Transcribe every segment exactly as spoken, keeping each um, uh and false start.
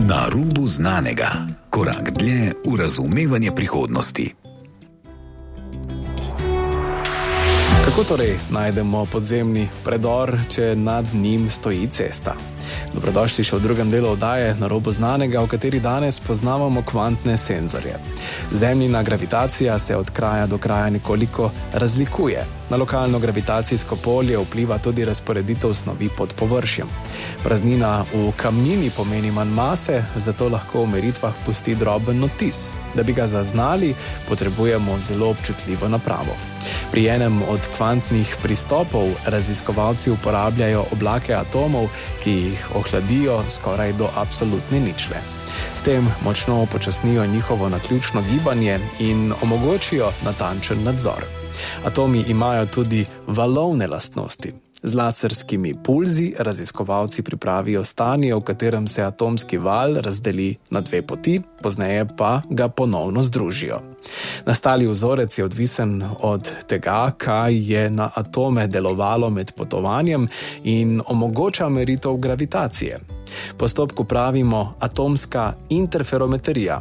Na rubu znanega. Korak dlje v razumevanje prihodnosti. Kako torej najdemo podzemni predor, če nad njim stoji cesta? Dobrodošli še v drugem delu oddaje Na robu znanega, v kateri danes poznavamo kvantne senzorje. Zemljina gravitacija se od kraja do kraja nekoliko razlikuje. Na lokalno gravitacijsko polje vpliva tudi razporeditev snovi pod površjem. Praznina v kamnini pomeni manj mase, zato lahko v meritvah pusti droben odtis. Da bi ga zaznali, potrebujemo zelo občutljivo napravo. Pri enem od kvantnih pristopov raziskovalci uporabljajo oblake atomov, ki jih ohladijo skoraj do absolutne ničle. S tem močno upočasnijo njihovo naključno gibanje in omogočijo natančen nadzor. Atomi imajo tudi valovne lastnosti. Z laserskimi pulzi raziskovalci pripravijo stanje, v katerem se atomski val razdeli na dve poti, pozneje pa ga ponovno združijo. Nastali vzorec je odvisen od tega, kaj je na atome delovalo med potovanjem in omogoča meritev gravitacije. Postopku pravimo atomska interferometrija.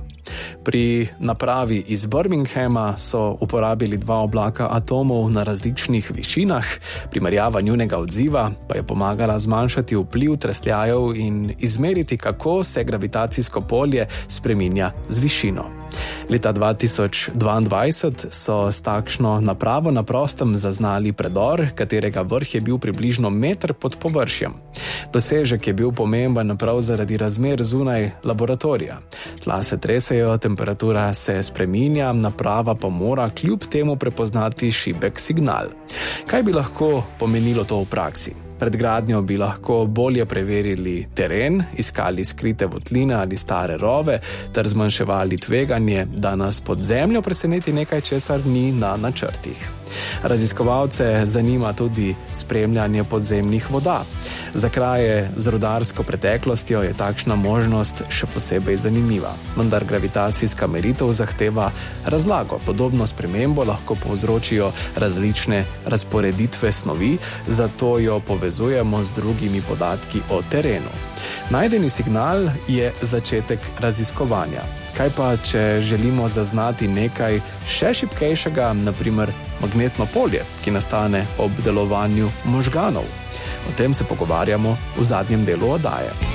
Pri napravi iz Birminghama so uporabili dva oblaka atomov na različnih višinah, primerjava njunega odziva pa je pomagala zmanjšati vpliv tresljajev in izmeriti, kako se gravitacijsko polje spreminja z višino. Leta dva tisoč dvaindvajset so s takšno napravo na prostem zaznali predor, katerega vrh je bil približno meter pod površjem. Dosežek je bil pomemben prav zaradi razmer zunaj laboratorija. Tla se tresejo, temperatura se spreminja, naprava pa mora kljub temu prepoznati šibek signal. Kaj bi lahko pomenilo to v praksi? Pred gradnjo bi lahko bolje preverili teren, iskali skrite votline ali stare rove ter zmanjševali tveganje, da nas pod zemljo preseneti nekaj, česar ni na načrtih. Raziskovalce zanima tudi spremljanje podzemnih voda. Za kraje z rudarsko preteklostjo je takšna možnost še posebej zanimiva, vendar gravitacijska meritev zahteva razlago. Podobno spremembo lahko povzročijo različne razporeditve snovi, zato jo povezujemo z drugimi podatki o terenu. Najdeni signal je začetek raziskovanja. Kaj pa, če želimo zaznati nekaj še šibkejšega, na primer magnetno polje, ki nastane ob delovanju možganov? O tem se pogovarjamo v zadnjem delu oddaje.